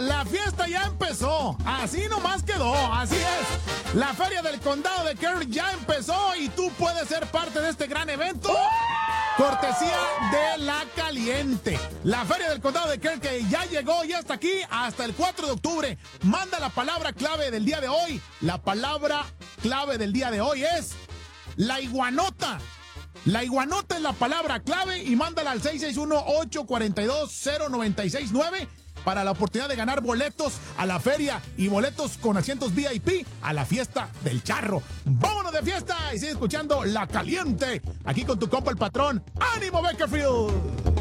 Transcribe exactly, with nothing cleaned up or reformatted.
la fiesta ya empezó. Así nomás quedó, así es. La Feria del Condado de Kern ya empezó y tú puedes ser parte de este gran evento. Cortesía de La Caliente. La Feria del Condado de Kern que ya llegó y hasta aquí hasta el cuatro de octubre. Manda la palabra clave del día de hoy. La palabra clave del día de hoy es la iguanota. La iguanota es la palabra clave y mándala al seis seis uno, ocho cuatro dos, cero nueve seis nueve para la oportunidad de ganar boletos a la feria y boletos con asientos V I P a la fiesta del charro. ¡Vámonos de fiesta! Y sigue escuchando La Caliente aquí con tu compa el patrón. ¡Ánimo, Bakersfield!